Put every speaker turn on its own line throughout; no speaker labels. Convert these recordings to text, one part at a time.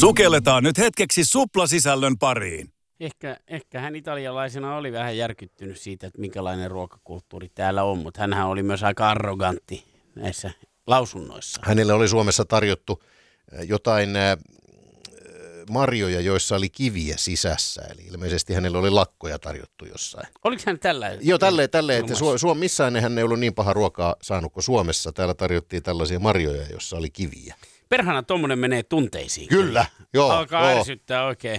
Sukelletaan nyt hetkeksi suplasisällön pariin.
Ehkä hän italialaisena oli vähän järkyttynyt siitä, että minkälainen ruokakulttuuri täällä on, mutta hänhän oli myös aika arrogantti näissä lausunnoissa.
Hänelle oli Suomessa tarjottu jotain marjoja, joissa oli kiviä sisässä, eli ilmeisesti hänelle oli lakkoja tarjottu jossain.
Oliko hän tällä?
Joo, tälleen, että missään hän ei ollut niin paha ruokaa saanut kuin Suomessa. Täällä tarjottiin tällaisia marjoja, joissa oli kiviä.
Perhana tommonen menee tunteisiin.
Kyllä, joo.
Alkaa ärsyttää oikein.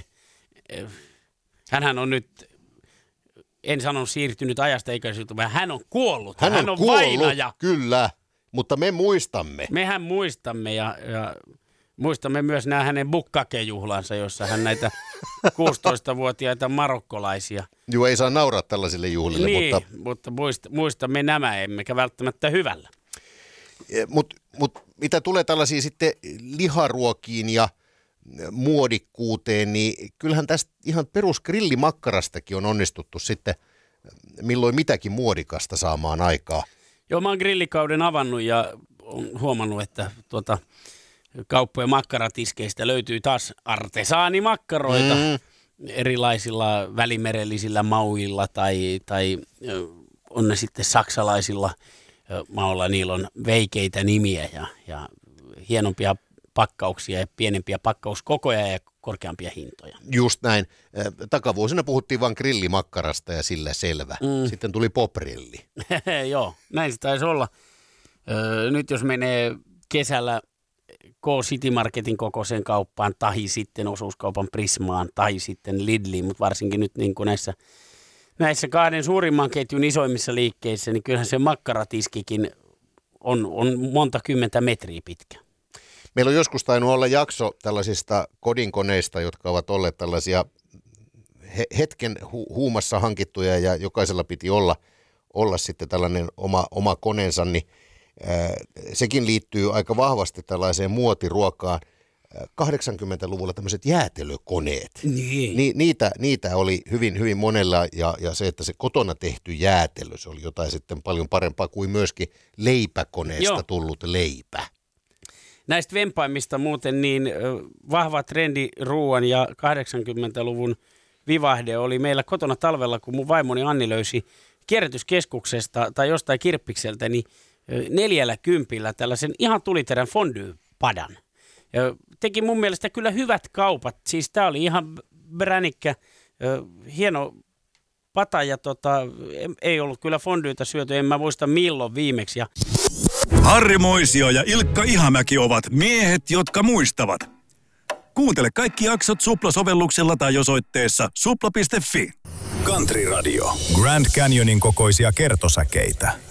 Hänhän on nyt, en sano siirtynyt ajasta eikä siirtynyt, vaan hän on kuollut. Hän on
kuollut,
vainaja.
Kyllä, mutta me muistamme.
Mehän muistamme ja muistamme myös nämä hänen bukkakejuhlansa, jossa hän näitä 16-vuotiaita marokkolaisia.
Joo, ei saa nauraa tällaisille juhlille.
Niin, mutta muistamme nämä, emmekä välttämättä hyvällä.
Mutta mitä tulee tällaisiin sitten liharuokiin ja muodikkuuteen, niin kyllähän tästä ihan perusgrillimakkarastakin on onnistuttu sitten milloin mitäkin muodikasta saamaan aikaa.
Joo, mä oon grillikauden avannut ja on huomannut, että kauppojen makkaratiskeistä löytyy taas artesaanimakkaroita erilaisilla välimerellisillä mauilla tai on ne sitten saksalaisilla mauilla. Niillä on veikeitä nimiä ja hienompia pakkauksia ja pienempiä pakkauskokoja ja korkeampia hintoja.
Just näin. Takavuosina puhuttiin vain grillimakkarasta ja sillä selvä. Sitten tuli popgrilli.
Joo, näin se taisi olla. Nyt jos menee kesällä K-City Marketin kokoiseen kauppaan tai sitten osuuskaupan Prismaan tai sitten Lidliin, mutta varsinkin nyt niin kuin näissä kahden suurimman ketjun isoimmissa liikkeissä, niin kyllähän se makkaratiskikin on monta kymmentä metriä pitkä.
Meillä on joskus tainnut olla jakso tällaisista kodinkoneista, jotka ovat olleet tällaisia hetken huumassa hankittuja ja jokaisella piti olla sitten tällainen oma koneensa, niin sekin liittyy aika vahvasti tällaiseen muotiruokaan. 80-luvulla tämmöiset jäätelökoneet.
Niin.
Niitä oli hyvin, hyvin monella ja se, että se kotona tehty jäätelö, se oli jotain sitten paljon parempaa kuin myöskin leipäkoneesta tullut leipä.
Näistä vempaimista muuten niin vahva trendi ruoan ja 80-luvun vivahde oli meillä kotona talvella, kun mun vaimoni Anni löysi kierrätyskeskuksesta tai jostain kirppikseltä, niin 40 tällaisen ihan tuliterän fondue-padan. Ja teki mun mielestä kyllä hyvät kaupat. Siis tää oli ihan bränikkä, hieno pata ja ei ollut kyllä fondyitä syöty, en mä muista milloin viimeksi.
Harri Moisio ja Ilkka Ihamäki ovat miehet, jotka muistavat. Kuuntele kaikki jaksot Supla-sovelluksella tai osoitteessa supla.fi.
Country Radio. Grand Canyonin kokoisia kertosäkeitä.